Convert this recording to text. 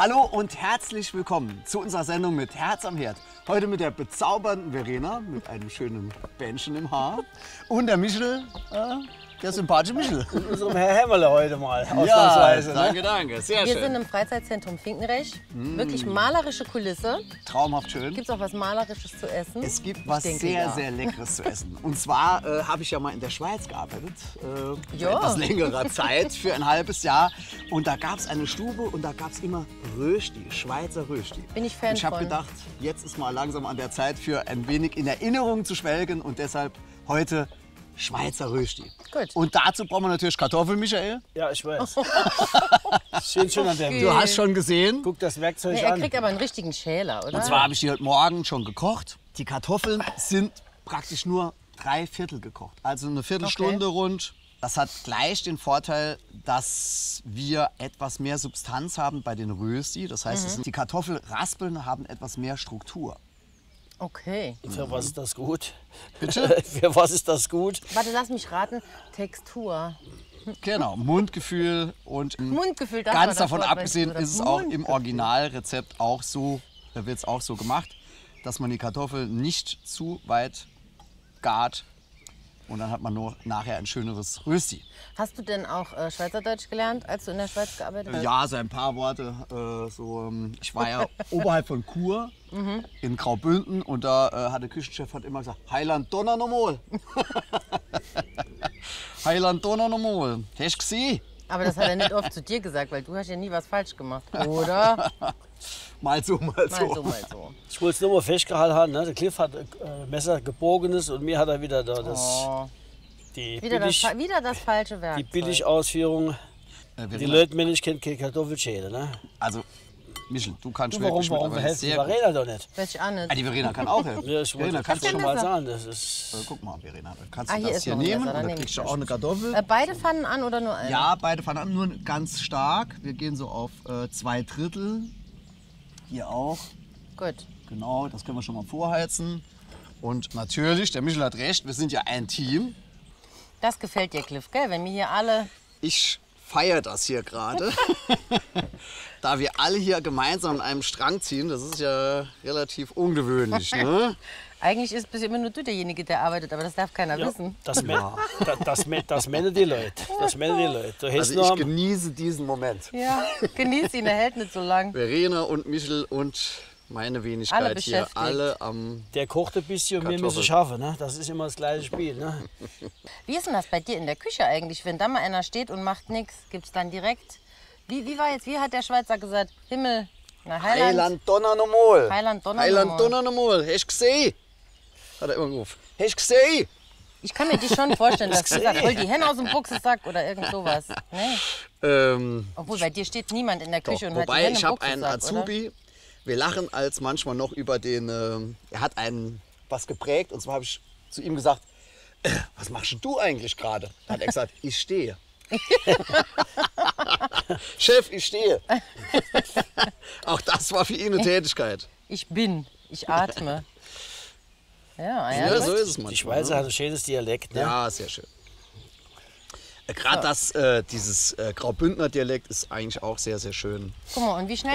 Hallo und herzlich willkommen zu unserer Sendung mit Herz am Herd. Heute mit der bezaubernden Verena mit einem schönen Bändchen im Haar und der Michel, der sympathische Michel. Mit unserem Herr Hämmerle heute mal, Ja, ausnahmsweise. danke, danke, sehr Wir schön. sind im Freizeitzentrum Finkenrecht. Wirklich malerische Kulisse. Traumhaft schön. Gibt es auch was Malerisches zu essen? Es gibt was denke, sehr, ja. sehr Leckeres zu essen. Und zwar habe ich ja mal in der Schweiz gearbeitet, vor Ja. etwas längerer Zeit, für ein halbes Jahr. Und da gab es eine Stube und da gab es immer Rösti, Schweizer Rösti. Bin ich Fan Und ich habe von. gedacht, jetzt ist mal langsam an der Zeit für ein wenig in Erinnerung zu schwelgen und deshalb heute Schweizer Rösti. Gut. Und dazu brauchen wir natürlich Kartoffeln, Michael. Ja, ich weiß. Schön an dem. Du hast schon gesehen. Guck das Werkzeug Nee, er an. kriegt aber einen richtigen Schäler, oder? Und zwar habe ich die heute Morgen schon gekocht. Die Kartoffeln sind praktisch nur 3/4 gekocht. Also eine Viertelstunde rund. Das hat gleich den Vorteil, dass wir etwas mehr Substanz haben bei den Rösti. Das heißt, die Kartoffelraspeln haben etwas mehr Struktur. Okay. Für was ist das gut? Bitte? Für was ist das gut? Warte, lass mich raten. Textur. Genau, Mundgefühl und Mundgefühl, das war ganz das davon Wort, abgesehen was ich ist es gesucht auch habe. im Originalrezept auch so, da wird es auch so gemacht, dass man die Kartoffel nicht zu weit gart und dann hat man nur nachher ein schöneres Rösti. Hast du denn auch Schweizerdeutsch gelernt, als du in der Schweiz gearbeitet hast? Ja, so ein paar Worte. Ich war ja oberhalb von Chur in Graubünden und da hat der Küchenchef immer gesagt, Heiland Donner nochmal. Heiland Donner nochmal. Hast du gesehen? Aber das hat er nicht oft zu dir gesagt, weil du hast ja nie was falsch gemacht, oder? Mal so, mal so. Mal so, mal so. Ich wollte es nur mal festgehalten haben. Ne? Der Cliff hat Messer gebogenes und mir hat er wieder da Oh, die wieder das falsche Werk. die Billigausführung. Die Verena, Leute, Mensch, kennt keine Kartoffelschäle. Ne? also, Michel, du kannst Du, warum mittlerweile verhältst du sehr gut. Verena doch nicht? Weiß ich auch nicht. Ah, die Verena kann auch helfen. Ja, ich Verena, wollte kannst du schon schon mal Messer? sagen. Das ist Guck mal, Verena, dann kannst Ah, du hier das ist hier noch ein nehmen Messer, und dann dann nehme kriegst ich du auch eine Kartoffel. Beide Pfannen an oder nur eine? Ja, beide Pfannen an, nur ganz stark. Wir gehen so auf 2/3. Hier auch. Gut. Genau, das können wir schon mal vorheizen. Und natürlich, der Michel hat recht, wir sind ja ein Team. Das gefällt dir, Cliff, gell? Wenn wir hier alle... Ich feiere das hier gerade. Da wir alle hier gemeinsam an einem Strang ziehen, das ist ja relativ ungewöhnlich. Ne? Eigentlich ist bis immer nur du derjenige, der arbeitet, aber das darf keiner wissen. das mennen die Leute. Das mennen die Leute. Du hast Also noch ich genieße diesen Moment. Ja, genieß ihn, er hält nicht so lang. Verena und Michel und meine Alle Wenigkeit hier, beschäftigt. alle am... der kocht ein bisschen und wir Kartoffel. müssen schaffen. Ne? Das ist immer das gleiche Spiel. Ne? Wie ist denn das bei dir in der Küche eigentlich? Wenn da mal einer steht und macht nichts, gibt es dann direkt... Wie hat der Schweizer gesagt? Himmel, na Heiland. Heiland Donner nochmal. Heiland Donner Heiland nochmal. Donner nochmal. Hast du gesehen? Hat er immer gerufen. Hast du gesehen? Ich kann mir die schon vorstellen, dass du sagst, hol die Hände aus dem Buchsesack oder irgend sowas. Nee. Obwohl, bei dir steht niemand in der Doch, Küche und hat die wobei, Hände ich im habe einen Buchsesack, oder? Azubi. Wir lachen als manchmal noch über den... er hat einen was geprägt. Und zwar habe ich zu ihm gesagt, was machst denn du eigentlich gerade? Da hat er gesagt, ich stehe. Chef, ich stehe. Auch das war für ihn eine Tätigkeit. Ich bin, ich atme. Ja, Ja, ja. so ist es manchmal. Die Schweizer hat ein schönes Dialekt. Ne? Ja, sehr schön. Gerade dieses Graubündner Dialekt ist eigentlich auch sehr, sehr schön. Guck mal, und wie schnell